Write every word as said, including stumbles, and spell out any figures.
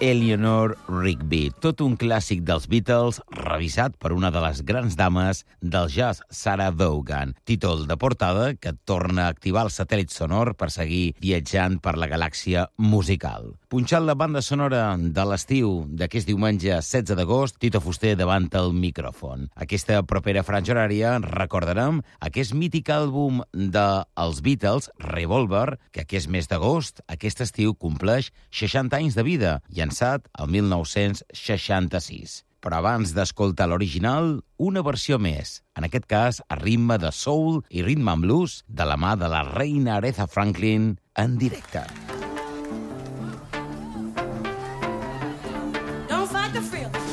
Eleanor Rigby, tot un clàssic dels Beatles revisat per una de les grans dames del jazz, Sarah Vaughan. Títol de portada que torna a activar el satèl·lit sonor per seguir viatjant per la galàxia musical. Punxant la banda sonora de l'estiu d'aquest diumenge setze d'agost, Tito Fuster davant el micròfon. Aquesta propera franja horària recordarem aquest mític àlbum dels Beatles, Revolver, que aquest mes d'agost, aquest estiu, compleix seixanta anys de vida, llançat el mil nou-cents seixanta-sis. Però abans d'escoltar l'original, una versió més, en aquest cas a ritme de soul i rhythm and blues, de la mà de la reina Aretha Franklin en directe. Don't fight the fear.